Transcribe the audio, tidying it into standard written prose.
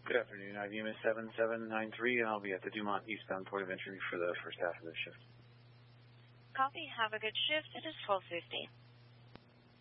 Good afternoon. IBM is 7793, and I'll be at the Dumont eastbound port of entry for the first half of the shift. Copy. Have a good shift. It is 12:50.